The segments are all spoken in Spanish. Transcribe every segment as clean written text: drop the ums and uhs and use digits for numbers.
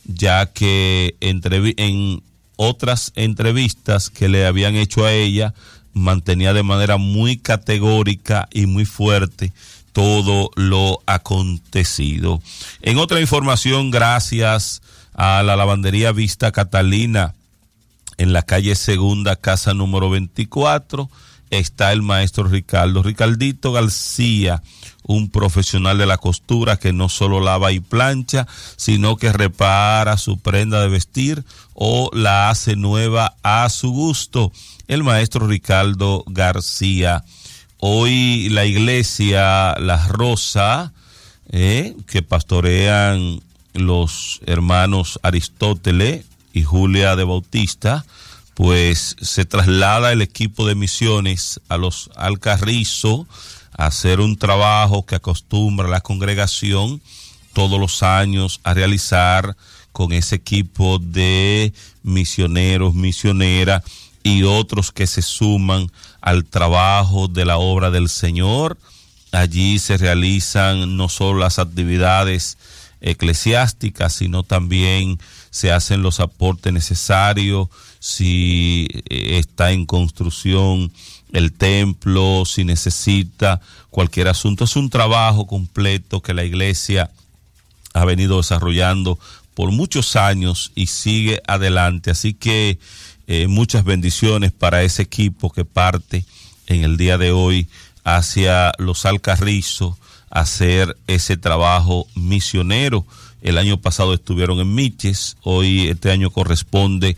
ya que en otras entrevistas que le habían hecho a ella, mantenía de manera muy categórica y muy fuerte todo lo acontecido. En otra información, gracias a la lavandería Vista Catalina, en la calle Segunda, casa número 24, está el maestro Ricardito García, un profesional de la costura que no solo lava y plancha, sino que repara su prenda de vestir o la hace nueva a su gusto. El maestro Ricardo García. Hoy la iglesia La Rosa, que pastorean los hermanos Aristóteles y Julia de Bautista, pues se traslada el equipo de misiones a los Alcarrizo a hacer un trabajo que acostumbra la congregación todos los años a realizar con ese equipo de misioneros, misioneras y otros que se suman al trabajo de la obra del Señor. Allí se realizan no solo las actividades eclesiásticas, sino también se hacen los aportes necesarios, si está en construcción el templo, si necesita cualquier asunto. Es un trabajo completo que la iglesia ha venido desarrollando por muchos años y sigue adelante. Así que muchas bendiciones para ese equipo que parte en el día de hoy hacia los Alcarrizos a hacer ese trabajo misionero. El año pasado estuvieron en Miches, hoy este año corresponde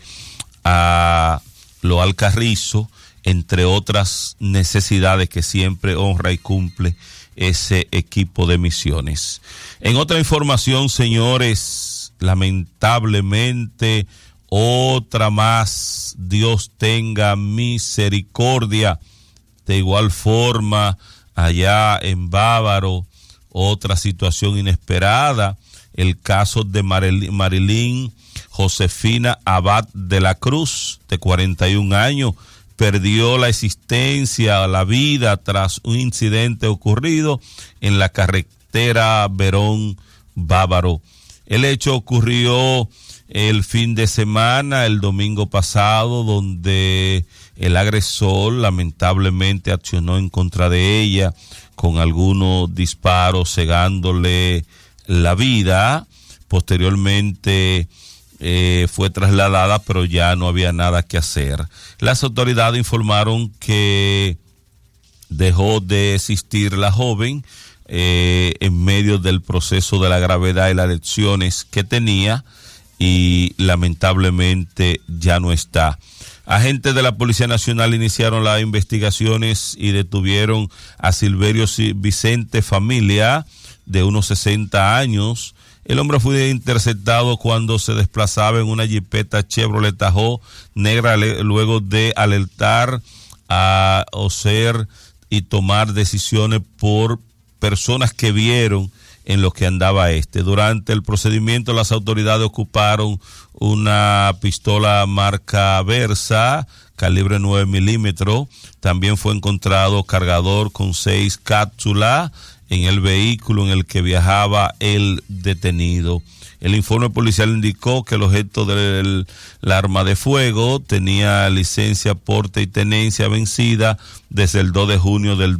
a los Alcarrizos, entre otras necesidades que siempre honra y cumple ese equipo de misiones. En otra información, señores, lamentablemente otra más, Dios tenga misericordia. De igual forma, allá en Bávaro, otra situación inesperada, el caso de Marilyn Josefina Abad de la Cruz, de 41 años, perdió la existencia, la vida tras un incidente ocurrido en la carretera Verón-Bávaro. El hecho ocurrió el fin de semana, el domingo pasado, donde el agresor lamentablemente accionó en contra de ella con algunos disparos, cegándole la vida. Posteriormente fue trasladada, pero ya no había nada que hacer. Las autoridades informaron que dejó de existir la joven en medio del proceso de la gravedad y las lesiones que tenía, y lamentablemente ya no está. Agentes de la Policía Nacional iniciaron las investigaciones y detuvieron a Silverio Vicente Familia, de unos 60 años. El hombre fue interceptado cuando se desplazaba en una jipeta Chevrolet Tahoe negra, luego de alertar a Oser y tomar decisiones por personas que vieron en lo que andaba Durante el procedimiento, las autoridades ocuparon una pistola marca Versa, calibre 9 milímetros. También fue encontrado cargador con 6 cápsulas en el vehículo en el que viajaba el detenido. El informe policial indicó que el objeto del arma de fuego tenía licencia, porte y tenencia vencida desde el 2 de junio del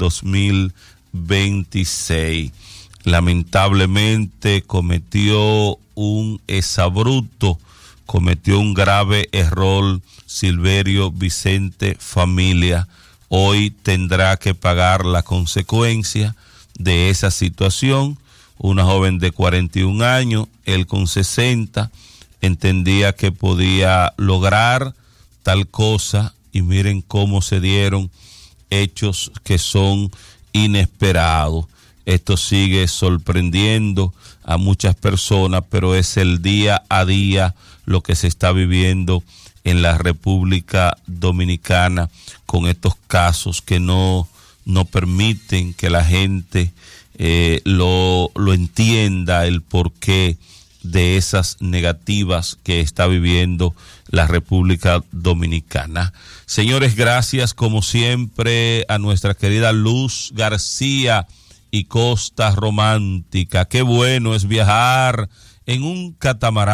2026. Lamentablemente cometió un exabrupto, cometió un grave error Silverio Vicente Familia. Hoy tendrá que pagar la consecuencia de esa situación. Una joven de 41 años, él con 60, entendía que podía lograr tal cosa, y miren cómo se dieron hechos que son inesperados. Esto sigue sorprendiendo a muchas personas, pero es el día a día lo que se está viviendo en la República Dominicana con estos casos que no permiten que la gente lo entienda, el porqué de esas negativas que está viviendo la República Dominicana. Señores, gracias como siempre a nuestra querida Luz García y Costa Romántica. Qué bueno es viajar en un catamarán